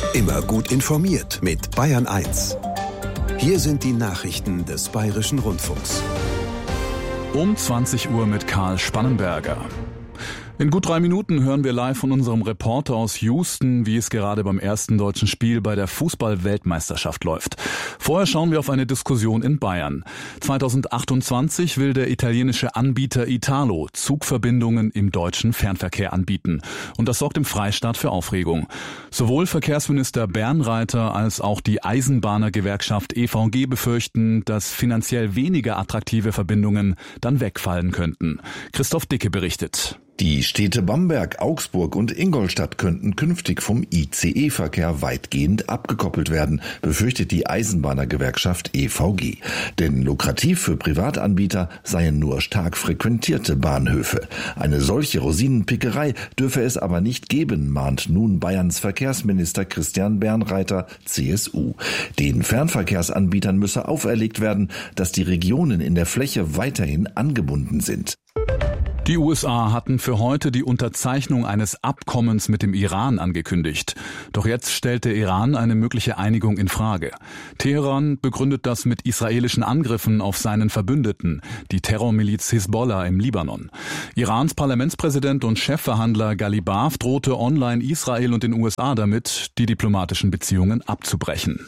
Immer gut informiert mit Bayern 1. Hier sind die Nachrichten des Bayerischen Rundfunks. Um 20 Uhr mit Karl Spannenberger. In gut 3 Minuten hören wir live von unserem Reporter aus Houston, wie es gerade beim ersten deutschen Spiel bei der Fußball-Weltmeisterschaft läuft. Vorher schauen wir auf eine Diskussion in Bayern. 2028 will der italienische Anbieter Italo Zugverbindungen im deutschen Fernverkehr anbieten. Und das sorgt im Freistaat für Aufregung. Sowohl Verkehrsminister Bernreiter als auch die Eisenbahnergewerkschaft EVG befürchten, dass finanziell weniger attraktive Verbindungen dann wegfallen könnten. Christoph Dicke berichtet. Die Städte Bamberg, Augsburg und Ingolstadt könnten künftig vom ICE-Verkehr weitgehend abgekoppelt werden, befürchtet die Eisenbahnergewerkschaft EVG. Denn lukrativ für Privatanbieter seien nur stark frequentierte Bahnhöfe. Eine solche Rosinenpickerei dürfe es aber nicht geben, mahnt nun Bayerns Verkehrsminister Christian Bernreiter, CSU. Den Fernverkehrsanbietern müsse auferlegt werden, dass die Regionen in der Fläche weiterhin angebunden sind. Die USA hatten für heute die Unterzeichnung eines Abkommens mit dem Iran angekündigt. Doch jetzt stellt der Iran eine mögliche Einigung in Frage. Teheran begründet das mit israelischen Angriffen auf seinen Verbündeten, die Terrormiliz Hisbollah im Libanon. Irans Parlamentspräsident und Chefverhandler Ghalibaf drohte online Israel und den USA damit, die diplomatischen Beziehungen abzubrechen.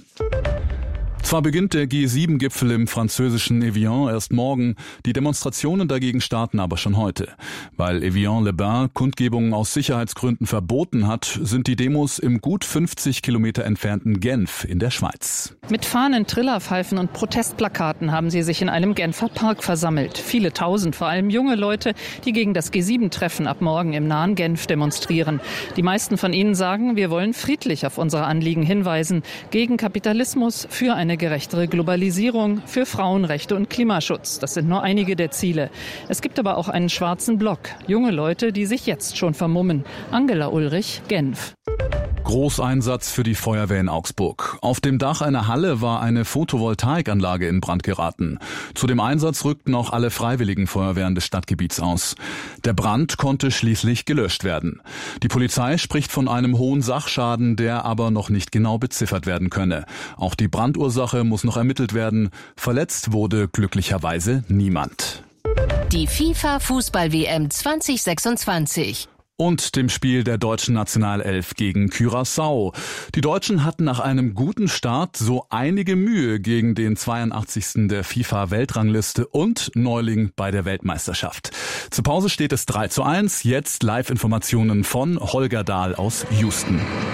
Zwar beginnt der G7-Gipfel im französischen Evian erst morgen, die Demonstrationen dagegen starten aber schon heute. Weil Evian-les-Bains Kundgebungen aus Sicherheitsgründen verboten hat, sind die Demos im gut 50 Kilometer entfernten Genf in der Schweiz. Mit Fahnen, Trillerpfeifen und Protestplakaten haben sie sich in einem Genfer Park versammelt. Viele Tausend, vor allem junge Leute, die gegen das G7-Treffen ab morgen im nahen Genf demonstrieren. Die meisten von ihnen sagen, wir wollen friedlich auf unsere Anliegen hinweisen, gegen Kapitalismus, für eine gerechtere Globalisierung, für Frauenrechte und Klimaschutz. Das sind nur einige der Ziele. Es gibt aber auch einen schwarzen Block. Junge Leute, die sich jetzt schon vermummen. Angela Ulrich, Genf. Großeinsatz für die Feuerwehr in Augsburg. Auf dem Dach einer Halle war eine Photovoltaikanlage in Brand geraten. Zu dem Einsatz rückten auch alle freiwilligen Feuerwehren des Stadtgebiets aus. Der Brand konnte schließlich gelöscht werden. Die Polizei spricht von einem hohen Sachschaden, der aber noch nicht genau beziffert werden könne. Auch die Brandursache muss noch ermittelt werden. Verletzt wurde glücklicherweise niemand. Die FIFA-Fußball-WM 2026. Und dem Spiel der deutschen Nationalelf gegen Curaçao. Die Deutschen hatten nach einem guten Start so einige Mühe gegen den 82. der FIFA-Weltrangliste und Neuling bei der Weltmeisterschaft. Zur Pause steht es 3:1. Jetzt Live-Informationen von Holger Dahl aus Houston.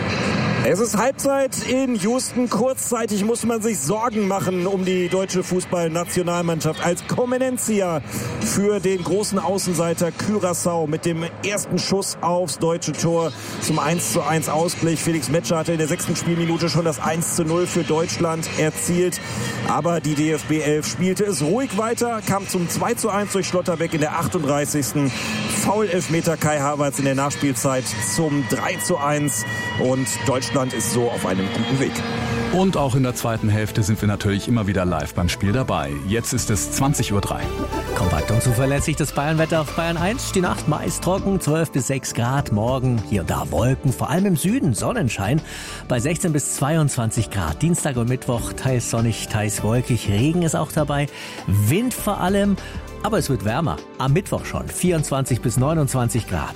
Es ist Halbzeit in Houston. Kurzzeitig muss man sich Sorgen machen um die deutsche Fußballnationalmannschaft als Konveniencia für den großen Außenseiter Curaçao mit dem ersten Schuss aufs deutsche Tor zum 1:1 Ausgleich. Felix Metscher hatte in der 6. Spielminute schon das 1:0 für Deutschland erzielt. Aber die DFB 11 spielte es ruhig weiter, kam zum 2:1 durch Schlotterbeck in der 38. Foul-Elfmeter Kai Havertz in der Nachspielzeit zum 3:1 und Deutschland ist so auf einem guten Weg. Und auch in der zweiten Hälfte sind wir natürlich immer wieder live beim Spiel dabei. Jetzt ist es 20:03 Uhr. Kompakt und zuverlässig das Bayernwetter auf Bayern 1. Die Nacht meist trocken, 12 bis 6 Grad. Morgen hier und da Wolken, vor allem im Süden Sonnenschein bei 16 bis 22 Grad. Dienstag und Mittwoch teils sonnig, teils wolkig. Regen ist auch dabei, Wind vor allem, aber es wird wärmer. Am Mittwoch schon 24 bis 29 Grad.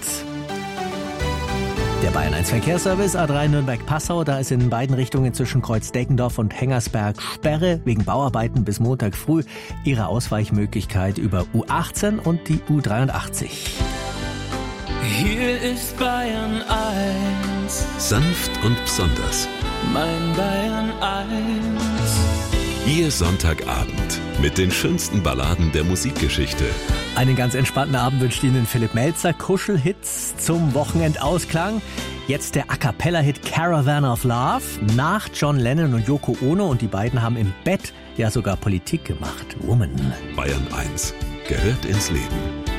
Der Bayern 1 Verkehrsservice A3 Nürnberg-Passau, da ist in beiden Richtungen zwischen Kreuz-Deckendorf und Hengersberg Sperre wegen Bauarbeiten bis Montag früh. Ihre Ausweichmöglichkeit über U18 und die U83. Hier ist Bayern 1. Sanft und besonders. Mein Bayern 1. Ihr Sonntagabend mit den schönsten Balladen der Musikgeschichte. Einen ganz entspannten Abend wünscht Ihnen Philipp Melzer. Kuschelhits zum Wochenendausklang. Jetzt der A-Cappella-Hit Caravan of Love nach John Lennon und Yoko Ono. Und die beiden haben im Bett ja sogar Politik gemacht. Woman. Bayern 1 gehört ins Leben.